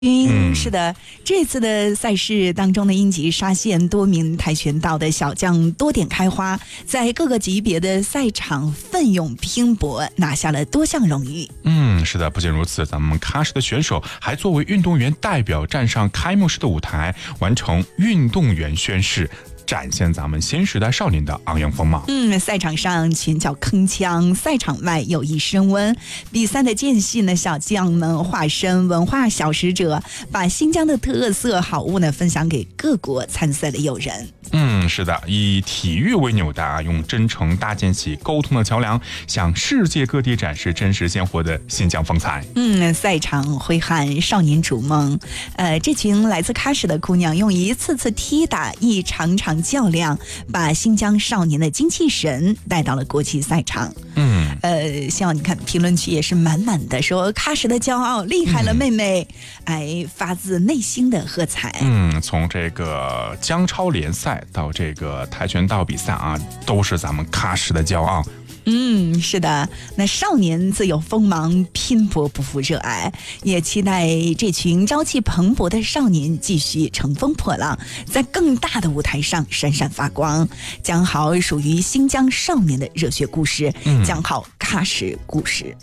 是的，这次的赛事当中的英吉沙县多名跆拳道的小将多点开花，在各个级别的赛场奋勇拼搏，拿下了多项荣誉。 是的，不仅如此，咱们喀什的选手还作为运动员代表站上开幕式的舞台，完成运动员宣誓，展现咱们新时代少年的昂扬风貌。 赛场上拳脚铿锵，赛场外友谊升温。比赛的间隙呢，小将们化身文化小使者，把新疆的特色好物呢分享给各国参赛的友人。 是的，以体育为纽带，用真诚搭建起沟通的桥梁，向世界各地展示真实鲜活的新疆风采。 赛场挥汗，少年逐梦。这群来自喀什的姑娘，用一次次踢打，一场场较量，把新疆少年的精气神带到了国际赛场。像你看评论区也是满满的说喀什的骄傲，厉害了妹妹，发自内心的喝彩。 从这个江超联赛到这个跆拳道比赛啊，都是咱们喀什的骄傲。 是的，那少年自有锋芒，拼搏不负热爱，也期待这群朝气蓬勃的少年继续乘风破浪，在更大的舞台上闪闪发光，讲好属于新疆少年的热血故事，讲好喀什故事。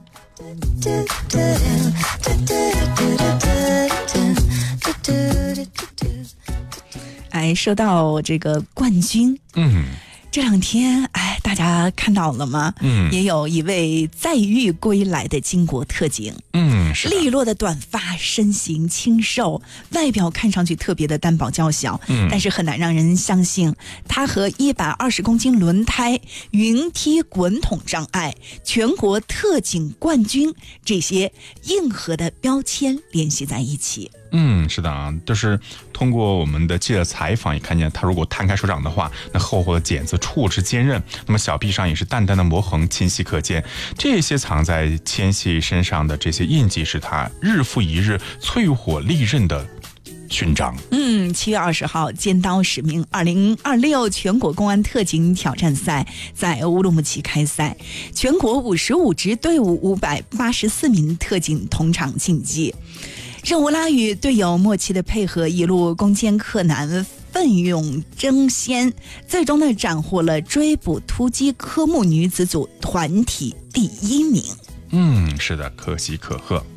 说到这个冠军，这两天，大家看到了吗？也有一位载誉归来的巾帼特警。利落的短发，身形清瘦，外表看上去特别的单薄娇小，但是很难让人相信他和120公斤轮胎、云梯滚筒障碍、全国特警冠军这些硬核的标签联系在一起。 是的啊，就是通过我们的记者采访也看见，他如果摊开手掌的话，那厚厚的茧子触之坚韧，那么小臂上也是淡淡的磨痕清晰可见。这些藏在纤细身上的这些印记，是他日复一日淬火利刃的勋章。 7月20号，尖刀使命2026全国公安特警挑战赛在乌鲁木齐开赛，全国55支队伍584名特警同场竞技。热乌拉与队友默契的配合，一路攻坚克难，奋勇争先，最终呢斩获了追捕突击科目女子组团体第1名。 是的，可喜可贺。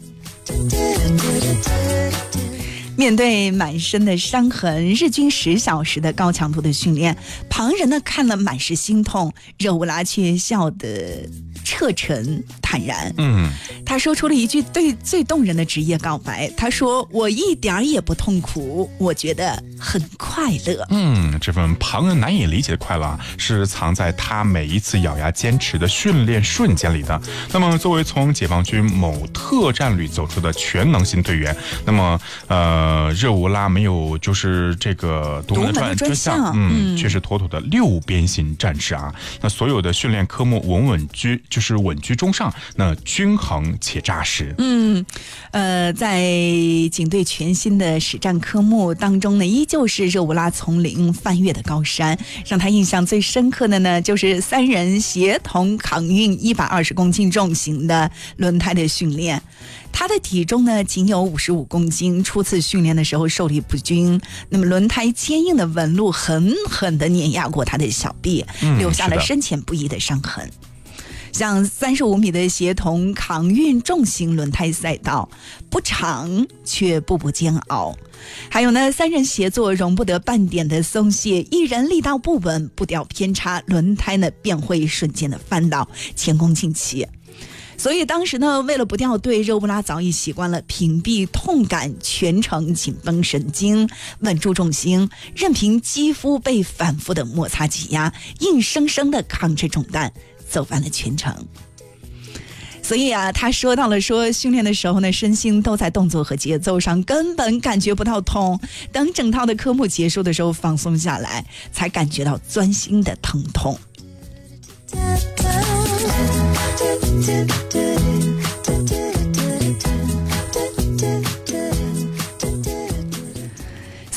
面对满身的伤痕，日均10小时的高强度的训练，旁人呢看了满是心痛，热乌拉却笑得彻诚坦然。他说出了一句最动人的职业告白，他说：我一点也不痛苦，我觉得很快乐。 这份旁人难以理解的快乐是藏在他每一次咬牙坚持的训练瞬间里的。那么作为从解放军某特战旅走出的全能型队员，那么热乌拉没有就是这个独门的专项，却是妥妥的6边形战士啊。那所有的训练科目稳居中上，那均衡且扎实。 在警队全新的实战科目当中呢，依旧是热乌拉从零翻越的高山。让他印象最深刻的呢，就是3人协同扛运120公斤重型的轮胎的训练。他的体重呢仅有55公斤，初次训练的时候受力不均，那么轮胎坚硬的纹路狠狠地碾压过他的小臂，留下了深浅不一的伤痕。像35米的协同扛运重型轮胎赛道，不长却步步煎熬。还有呢，3人协作容不得半点的松懈，一人力道不稳，步调偏差，轮胎呢便会瞬间的翻倒，前功尽弃。所以当时呢，为了不掉队，热乌拉早已习惯了屏蔽痛感，全程紧绷神经，稳住重心，任凭肌肤被反复的摩擦挤压，硬生生的扛着重担走完了全程。所以他说到了训练的时候呢，身心都在动作和节奏上，根本感觉不到痛，等整套的科目结束的时候放松下来，才感觉到钻心的疼痛。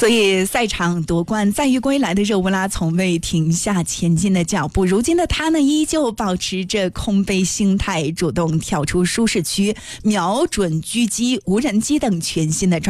所以赛场夺冠载誉归来的热乌拉从未停下前进的脚步，如今的他呢依旧保持着空杯心态，主动跳出舒适区，瞄准狙击、无人机等全新的